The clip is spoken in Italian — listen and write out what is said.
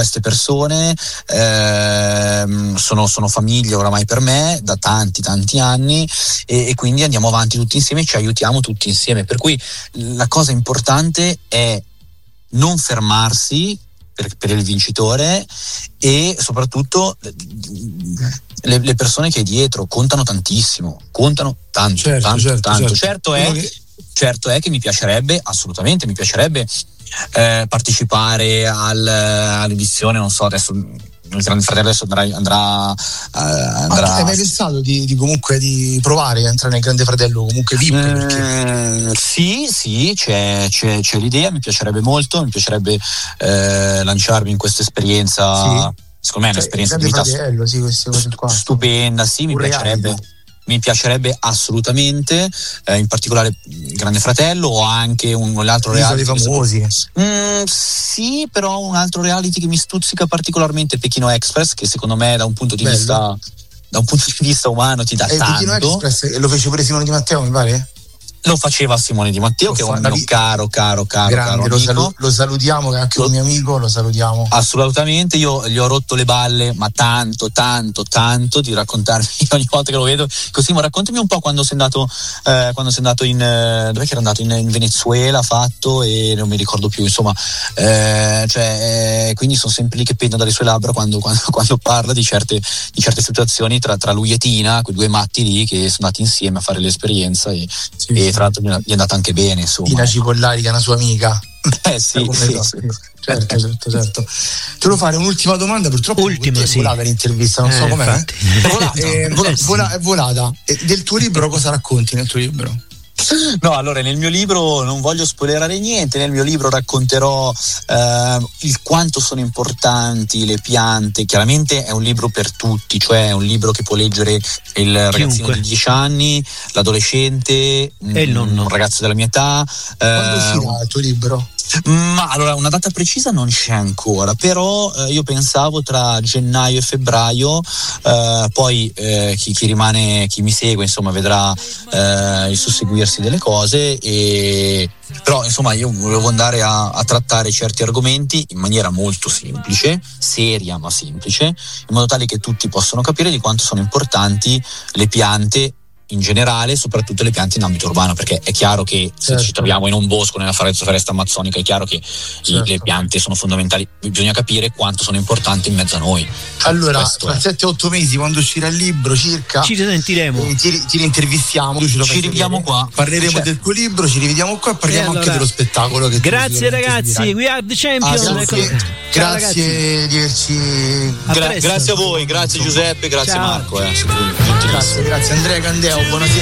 queste persone, sono famiglie oramai per me da tanti anni, e quindi andiamo avanti tutti insieme, ci aiutiamo tutti insieme, per cui la cosa importante è non fermarsi per il vincitore, e soprattutto le persone che hai dietro contano tantissimo, contano tanto. Certo è che mi piacerebbe partecipare all'edizione, non so, adesso il Grande Fratello adesso andrà. Hai mai pensato di comunque di provare a entrare nel Grande Fratello comunque VIP? Sì, c'è l'idea, mi piacerebbe molto, lanciarmi in questa esperienza. Sì. Secondo me è un'esperienza di vita stupenda, sì, mi piacerebbe assolutamente, in particolare il Grande Fratello, o anche l'altro reality dei famosi. Sì, però un altro reality che mi stuzzica particolarmente, Pechino Express, che secondo me da un punto di vista umano ti dà tanto. Pechino Express lo fece pure Simone Di Matteo, mi pare? Lo faceva Simone Di Matteo, che è un mio caro grande, lo salutiamo, che è anche un mio amico, lo salutiamo. Assolutamente, io gli ho rotto le balle, ma tanto di raccontarmi ogni volta che lo vedo. Così, ma raccontami un po' quando sei andato in dov'è che era andato? In Venezuela, fatto, e non mi ricordo più, insomma, quindi sono sempre lì che pendono dalle sue labbra quando parla di certe situazioni tra lui e Tina, quei due matti lì che sono andati insieme a fare l'esperienza, e tra l'altro gli è andata anche bene, insomma. Tina Cipollari, che è una sua amica. Sì. Certo. Ti devo fare un'ultima domanda, purtroppo è volata l'intervista, non so com'è. È volata. Del tuo libro cosa racconti nel tuo libro? No, allora, nel mio libro non voglio spoilerare niente. Nel mio libro racconterò il quanto sono importanti le piante. Chiaramente è un libro per tutti, cioè è un libro che può leggere il ragazzino di 10 anni, l'adolescente, un ragazzo della mia età. Quando uscirà il tuo libro? Ma allora, una data precisa non c'è ancora, però io pensavo tra gennaio e febbraio. Poi chi mi segue, insomma, vedrà il susseguirsi delle cose, però insomma io volevo andare a trattare certi argomenti in maniera molto semplice, seria ma semplice, in modo tale che tutti possano capire di quanto sono importanti le piante in generale, soprattutto le piante in ambito urbano, perché è chiaro che se ci troviamo in un bosco, nella foresta amazzonica, è chiaro che le piante sono fondamentali, bisogna capire quanto sono importanti in mezzo a noi. Allora, tra 7-8 mesi, quando uscirà il libro circa, ci sentiremo, ti rintervistiamo, ci rivediamo qua, parleremo del tuo libro, ci rivediamo qua e parliamo anche dello spettacolo che grazie ragazzi, We Are The Champion. Grazie di averci. Grazie a voi, grazie Giuseppe, grazie Marco, grazie Andrea Candeo, buonasera.